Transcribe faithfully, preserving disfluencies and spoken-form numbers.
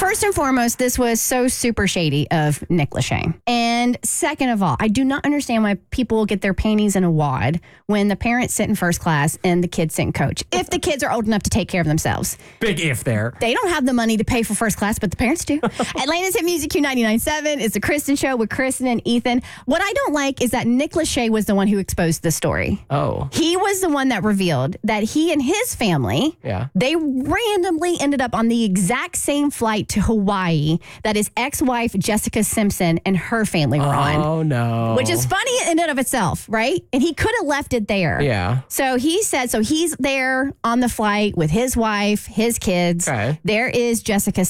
First and foremost, this was so super shady of Nick Lachey. And second of all, I do not understand why people get their panties in a wad when the parents sit in first class and the kids sit in coach. If the kids are old enough to take care of themselves. Big if there. They don't have the money to pay for first class, but the parents do. Atlanta's Hit Music Q ninety-nine point seven is the Kristen Show with Kristen and Ethan. What I don't like is that Nick Lachey was the one who exposed the story. Oh. He was the one that revealed that he and his family, Yeah. they randomly ended up on the exact same flight to Hawaii that his ex-wife Jessica Simpson and her family were on. Oh, no. Which is funny in and of itself, right? And he could have left it there. Yeah. So he said, so he's there on the flight with his wife, his kids. Okay. There is Jessica